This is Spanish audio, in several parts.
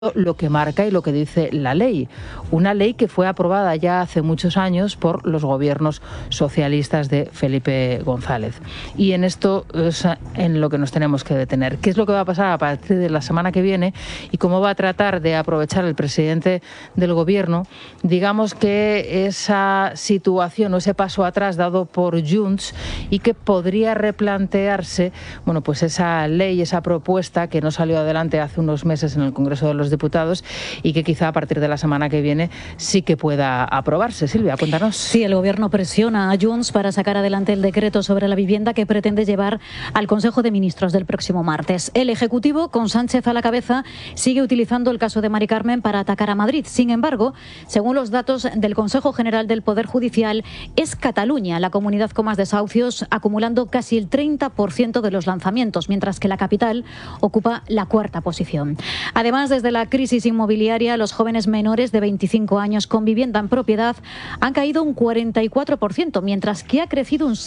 lo que marca y lo que dice la ley. Una ley que fue aprobada ya hace muchos años por los gobiernos socialistas de Felipe González. Y en esto es en lo que nos tenemos que detener. ¿Qué es lo que va a pasar a partir de la semana que viene y cómo va a tratar de aprovechar el presidente del gobierno, digamos, que esa situación o ese paso atrás dado por Junts y que podría replantearse, bueno, pues esa ley, esa propuesta que no salió adelante hace unos meses en el Congreso de los Diputados y que quizá a partir de la semana que viene sí que pueda aprobarse? Silvia, cuéntanos. Sí, el Gobierno presiona a Junts para sacar adelante el decreto sobre la vivienda que pretende llevar al Consejo de Ministros del próximo martes. El Ejecutivo, con Sánchez a la cabeza, sigue utilizando el caso de Mari Carmen para atacar a Madrid. Sin embargo, según los datos del Consejo General del Poder Judicial, es Cataluña la comunidad con más desahucios, acumulando casi el 30% de los lanzamientos, mientras que la capital ocupa la cuarta posición. Además, desde la crisis inmobiliaria, los jóvenes menores de 25 años con vivienda en propiedad han caído un 44%, mientras que ha crecido un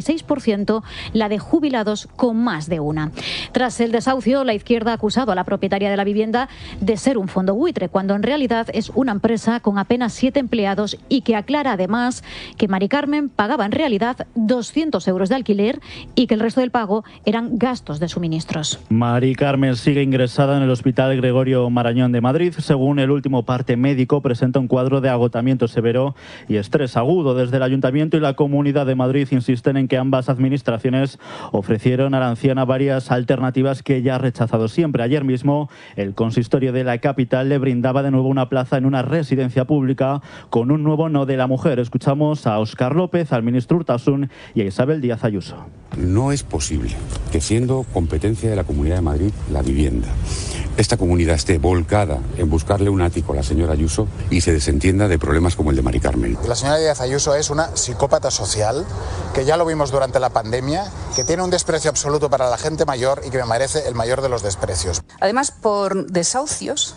76% la de jubilados con más de una. Tras el desahucio, la izquierda ha acusado a la propietaria de la vivienda de ser un fondo buitre, cuando en realidad es una empresa con apenas 7 empleados y que aclara además que Mari Carmen pagaba en realidad 200 euros de alquiler y que el resto del pago eran gastos de suministros. Mari Carmen sigue ingresada en el Hospital Gregorio Marañón de Madrid. Según el último parte médico, presenta un cuadro de agotamiento severo y estrés agudo. Desde el Ayuntamiento y la Comunidad de Madrid insisten en que ambas administraciones ofrecieron a la anciana varias alternativas que ella ha rechazado siempre. Ayer mismo, el consistorio de la capital le brindaba de nuevo una plaza en una residencia pública con un nuevo no de la mujer. Escuchamos a Óscar López, al ministro Urtasun y a Isabel Díaz Ayuso. No es posible que, siendo competencia de la Comunidad de Madrid la vivienda, esta comunidad esté volcada en buscarle un ático a la señora Ayuso y se desentienda de problemas como el de Mari Carmen. La señora Díaz Ayuso es una psicópata social, que ya lo vimos durante la pandemia, que tiene un desprecio absoluto para la gente mayor y que me merece el mayor de los desprecios. Además, por desahucios,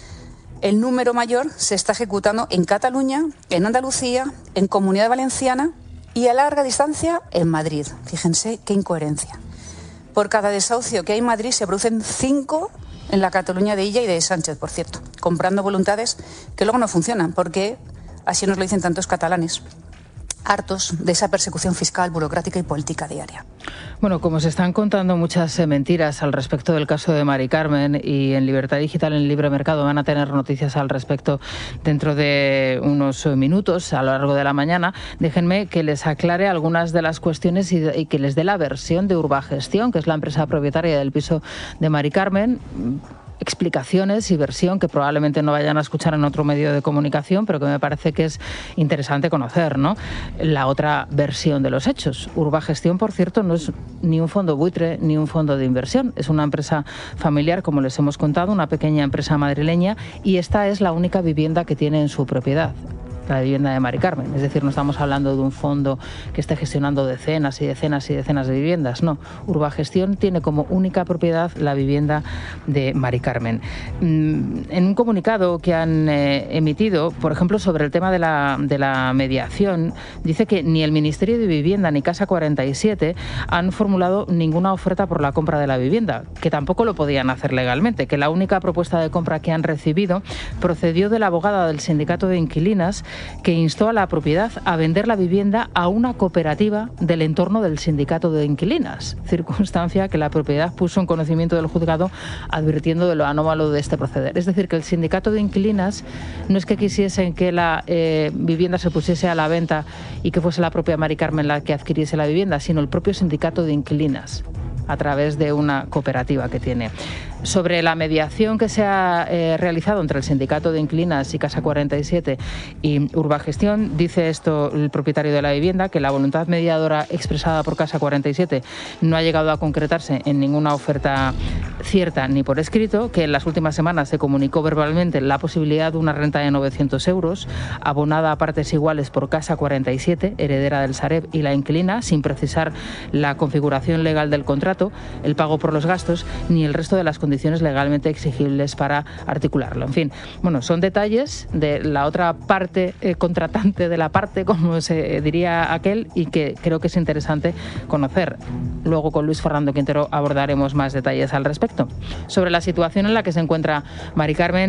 el número mayor se está ejecutando en Cataluña, en Andalucía, en Comunidad Valenciana y a larga distancia en Madrid. Fíjense qué incoherencia. Por cada desahucio que hay en Madrid se producen 5 en la Cataluña de Illa y de Sánchez, por cierto, comprando voluntades que luego no funcionan, porque así nos lo dicen tantos catalanes, hartos de esa persecución fiscal, burocrática y política diaria. Bueno, como se están contando muchas mentiras al respecto del caso de Mari Carmen, y en Libertad Digital, en Libre Mercado, van a tener noticias al respecto dentro de unos minutos, a lo largo de la mañana, déjenme que les aclare algunas de las cuestiones y que les dé la versión de Urbagestión, que es la empresa propietaria del piso de Mari Carmen. Explicaciones y versión que probablemente no vayan a escuchar en otro medio de comunicación, pero que me parece que es interesante conocer, ¿no? La otra versión de los hechos. Urbagestión, por cierto, no es ni un fondo buitre ni un fondo de inversión. Es una empresa familiar, como les hemos contado, una pequeña empresa madrileña, y esta es la única vivienda que tiene en su propiedad, la vivienda de Mari Carmen. Es decir, no estamos hablando de un fondo que esté gestionando decenas y decenas y decenas de viviendas, no. Urbagestión tiene como única propiedad la vivienda de Mari Carmen. En un comunicado que han emitido, por ejemplo, sobre el tema de la mediación, dice que ni el Ministerio de Vivienda ni Casa 47 han formulado ninguna oferta por la compra de la vivienda, que tampoco lo podían hacer legalmente, que la única propuesta de compra que han recibido procedió de la abogada del sindicato de inquilinas, que instó a la propiedad a vender la vivienda a una cooperativa del entorno del sindicato de inquilinas, circunstancia que la propiedad puso en conocimiento del juzgado, advirtiendo de lo anómalo de este proceder. Es decir, que el sindicato de inquilinas no es que quisiesen que la vivienda se pusiese a la venta y que fuese la propia Mari Carmen la que adquiriese la vivienda, sino el propio sindicato de inquilinas, a través de una cooperativa que tiene. Sobre la mediación que se ha realizado entre el sindicato de inquilinas y Casa 47 y Urbagestión, dice esto el propietario de la vivienda, que la voluntad mediadora expresada por Casa 47 no ha llegado a concretarse en ninguna oferta cierta ni por escrito, que en las últimas semanas se comunicó verbalmente la posibilidad de una renta de 900 euros, abonada a partes iguales por Casa 47, heredera del Sareb, y la inquilina, sin precisar la configuración legal del contrato, el pago por los gastos ni el resto de las condiciones condiciones legalmente exigibles para articularlo. En fin, bueno, son detalles de la otra parte contratante de la parte, como se diría aquel, y que creo que es interesante conocer. Luego con Luis Fernando Quintero abordaremos más detalles al respecto. Sobre la situación en la que se encuentra Mari Carmen,